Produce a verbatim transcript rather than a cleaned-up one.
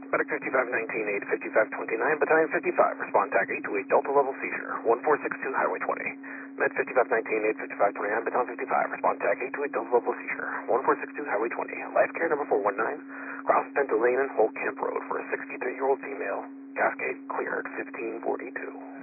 Medic fifty-five nineteen eight fifty-five twenty-nine, Battalion fifty-five, respond tag eight two eight, Delta level seizure, one four six two, Highway twenty. Med fifty-five nineteen eight fifty-five twenty-nine, Battalion fifty-five, respond tag eight two eight, Delta level seizure, one four six two, Highway twenty. Life care number four one nine, cross Pennsylvania Holt Camp Road for a sixty-three-year-old female. Cascade cleared, fifteen forty-two.